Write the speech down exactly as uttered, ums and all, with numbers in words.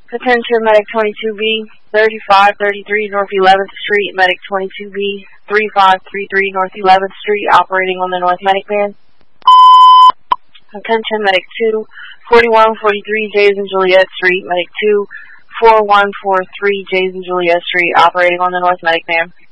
Attention, Medic twenty-two B, thirty-five thirty-three North eleventh Street, Medic twenty-two B, thirty-five thirty-three North eleventh Street, operating on the North Medic van. Attention, Medic two, forty-one forty-three Jays and Juliet Street, Medic two, forty-one forty-three Jays and Juliet Street, operating on the North Medic van.